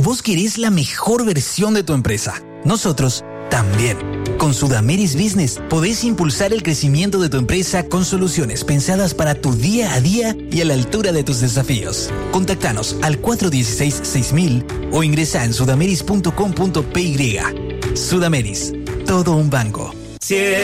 vos querés la mejor versión de tu empresa. Nosotros también. Con Sudameris Business podés impulsar el crecimiento de tu empresa con soluciones pensadas para tu día a día y a la altura de tus desafíos. Contactanos al 416-6000 o ingresa en sudameris.com.py. Sudameris, todo un banco.